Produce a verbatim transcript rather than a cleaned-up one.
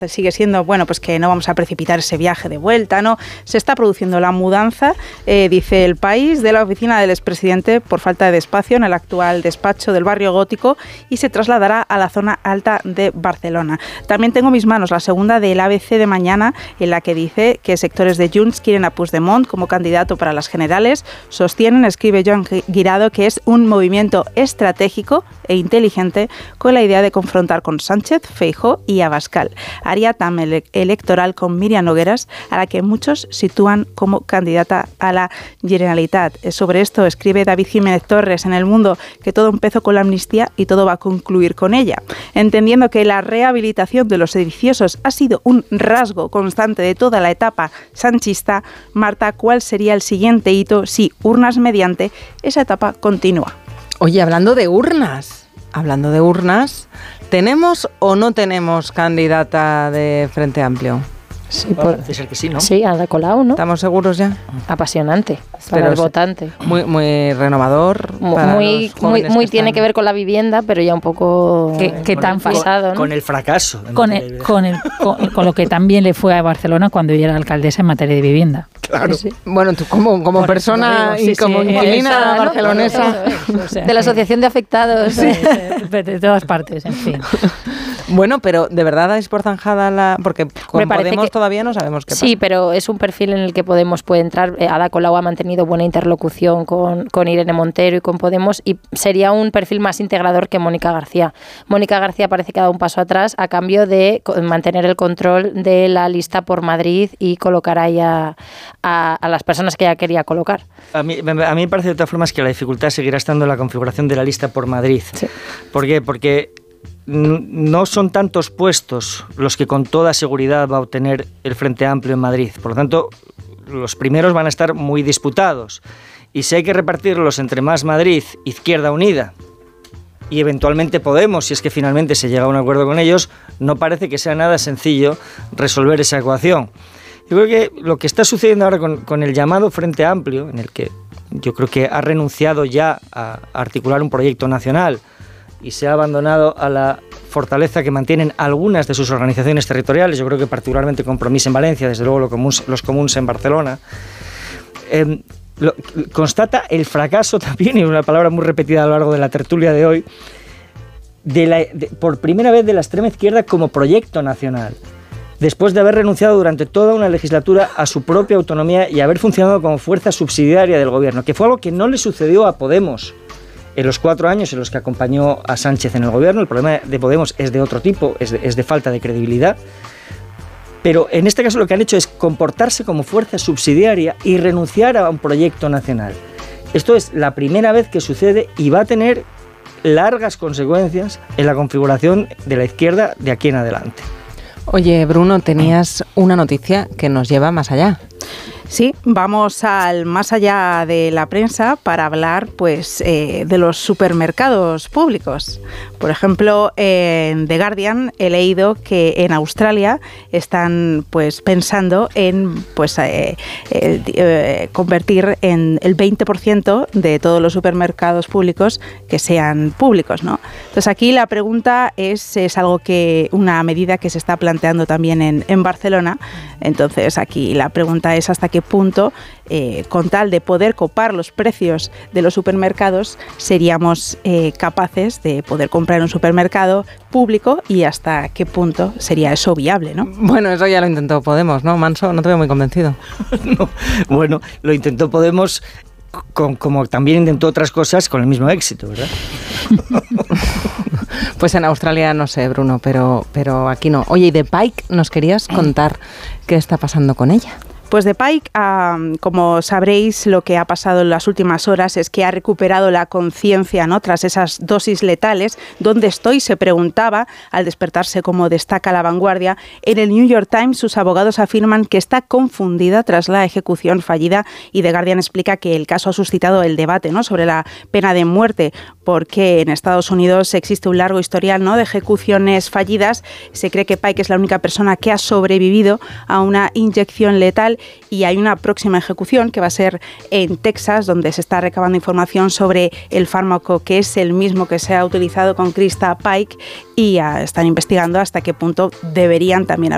sigue siendo, bueno, pues que no vamos a precipitar ese viaje de vuelta, ¿no? Se está produciendo la mudanza, eh, dice El País, de la oficina del expresidente por falta de espacio en el actual despacho del barrio Gótico y se trasladará a la zona alta de Barcelona. También tengo en mis manos la segunda del A B C de mañana, en la que dice que sectores de Junts quieren a Puigdemont como candidato para las generales. Sostienen, escribe Joan Guirado, que es un movimiento estratégico e inteligente con la idea de confrontar con Sánchez, Feijóo y Abascal. Haría también electoral con Míriam Nogueras, a la que muchos sitúan como candidata a la Generalitat. Sobre esto escribe David Jiménez Torres en El Mundo que todo empezó con la amnistía y todo va a concluir con ella. Entendiendo que la rehabilitación de los sediciosos ha sido un rasgo constante de toda la etapa sanchista, Marta, ¿cuál sería el siguiente hito si, urnas mediante, esa etapa continúa? Oye, hablando de urnas, hablando de urnas... ¿Tenemos o no tenemos candidata de Frente Amplio? Sí, por, parece ser que sí, ¿no? Sí, Ada Colau, ¿no? ¿Estamos seguros ya? Apasionante para el votante. Muy, muy renovador. Para muy, muy, muy que tiene están... que ver con la vivienda, pero ya un poco que, que tan el, pasado, con, ¿no? Con el fracaso. Con, el, con, el, con, con lo que también le fue a Barcelona cuando ella era alcaldesa en materia de vivienda. Claro. Sí, sí. Bueno, tú como, como persona digo, sí, y como sí, inquilina ¿no? barcelonesa. Eso, eso, o sea, de la Asociación de Afectados. Sí. De, de todas partes, en fin. Bueno, pero ¿de verdad dais por zanjada la...? Porque con Podemos que, todavía no sabemos qué pasa. Sí, pero es un perfil en el que Podemos puede entrar. Ada Colau ha mantenido buena interlocución con, con Irene Montero y con Podemos y sería un perfil más integrador que Mónica García. Mónica García parece que ha dado un paso atrás a cambio de mantener el control de la lista por Madrid y colocar ahí a, a, a las personas que ella quería colocar. A mí, a mí me parece de todas formas que la dificultad seguirá estando en la configuración de la lista por Madrid. Sí. ¿Por qué? Porque no son tantos puestos los que con toda seguridad va a obtener el Frente Amplio en Madrid. Por lo tanto, los primeros van a estar muy disputados. Y si hay que repartirlos entre Más Madrid, Izquierda Unida y eventualmente Podemos, si es que finalmente se llega a un acuerdo con ellos, no parece que sea nada sencillo resolver esa ecuación. Yo creo que lo que está sucediendo ahora con, con el llamado Frente Amplio, en el que yo creo que ha renunciado ya a articular un proyecto nacional y se ha abandonado a la fortaleza que mantienen algunas de sus organizaciones territoriales, yo creo que particularmente Compromís en Valencia, desde luego los comuns, los comuns en Barcelona, eh, lo, constata el fracaso también, y una palabra muy repetida a lo largo de la tertulia de hoy, de la, de, por primera vez de la extrema izquierda como proyecto nacional, después de haber renunciado durante toda una legislatura a su propia autonomía y haber funcionado como fuerza subsidiaria del gobierno, que fue algo que no le sucedió a Podemos en los cuatro años en los que acompañó a Sánchez en el gobierno. El problema de Podemos es de otro tipo, es de, es de falta de credibilidad. Pero en este caso lo que han hecho es comportarse como fuerza subsidiaria y renunciar a un proyecto nacional. Esto es la primera vez que sucede y va a tener largas consecuencias en la configuración de la izquierda de aquí en adelante. Oye, Bruno, tenías una noticia que nos lleva más allá. Sí, vamos al más allá de la prensa para hablar pues eh, de los supermercados públicos. Por ejemplo, en The Guardian he leído que en Australia están pues pensando en pues eh, eh, eh, convertir en el veinte por ciento de todos los supermercados públicos que sean públicos, ¿no? Entonces aquí la pregunta es, es algo que, una medida que se está planteando también en, en Barcelona. Entonces aquí la pregunta es hasta qué punto, eh, con tal de poder copar los precios de los supermercados, seríamos eh, capaces de poder comprar en un supermercado público y hasta qué punto sería eso viable, ¿no? Bueno, eso ya lo intentó Podemos, ¿no, Manso? No te veo muy convencido. No, bueno, lo intentó Podemos con, como también intentó otras cosas con el mismo éxito, ¿verdad? Pues en Australia no sé, Bruno, pero, pero aquí no. Oye, y de Pike nos querías contar qué está pasando con ella. Pues de Pike, um, como sabréis, lo que ha pasado en las últimas horas es que ha recuperado la conciencia, ¿no?, tras esas dosis letales. ¿Dónde estoy?, se preguntaba al despertarse, como destaca La Vanguardia. En el New York Times, sus abogados afirman que está confundida tras la ejecución fallida, y The Guardian explica que el caso ha suscitado el debate, ¿no?, sobre la pena de muerte, porque en Estados Unidos existe un largo historial, ¿no?, de ejecuciones fallidas. Se cree que Pike es la única persona que ha sobrevivido a una inyección letal, y hay una próxima ejecución que va a ser en Texas, donde se está recabando información sobre el fármaco que es el mismo que se ha utilizado con Krista Pike, y uh, están investigando hasta qué punto deberían también